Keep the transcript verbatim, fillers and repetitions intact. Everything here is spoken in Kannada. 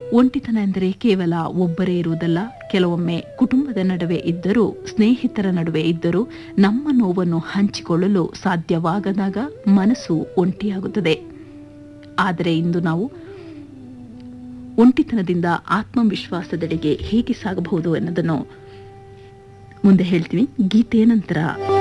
ಒಂಟಿತನ ಎಂದರೆ ಕೇವಲ ಒಬ್ಬರೇ ಇರುವುದಲ್ಲ, ಕೆಲವೊಮ್ಮೆ ಕುಟುಂಬದ ನಡುವೆ ಇದ್ದರೂ, ಸ್ನೇಹಿತರ ನಡುವೆ ಇದ್ದರೂ ನಮ್ಮ ನೋವನ್ನು ಹಂಚಿಕೊಳ್ಳಲು ಸಾಧ್ಯವಾಗದಾಗ ಮನಸ್ಸು ಒಂಟಿಯಾಗುತ್ತದೆ. ಆದರೆ ಇಂದು ನಾವು ಒಂಟಿತನದಿಂದ ಆತ್ಮವಿಶ್ವಾಸದೆಡೆಗೆ ಹೇಗೆ ಸಾಗಬಹುದು ಎನ್ನುವುದನ್ನು ಮುಂದೆ ಹೇಳ್ತೀವಿ ಗೀತೆಯ ನಂತರ.